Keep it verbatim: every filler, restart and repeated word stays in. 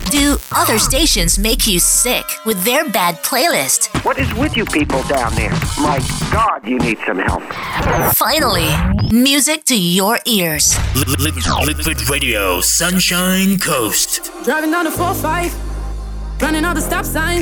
Do other stations make you sick with their bad playlist? What is with you people down there? My God, you need some help. Finally, music to your ears. Liquid, Liquid Radio, Sunshine Coast. Driving down the four five, running all the stop signs.